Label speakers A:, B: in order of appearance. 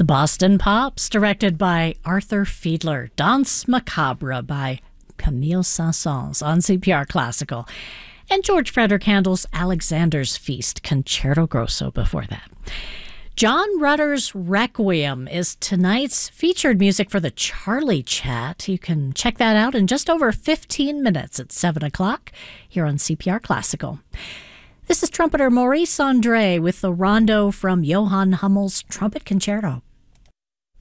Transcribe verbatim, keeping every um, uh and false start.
A: The Boston Pops, directed by Arthur Fiedler. Danse Macabre by Camille Saint-Saëns on C P R Classical. And George Frederick Handel's Alexander's Feast, Concerto Grosso before that. John Rutter's Requiem is tonight's featured music for the Charlie Chat. You can check that out in just over fifteen minutes at seven o'clock here on C P R Classical. This is trumpeter Maurice Andre with the rondo from Johann Hummel's Trumpet Concerto.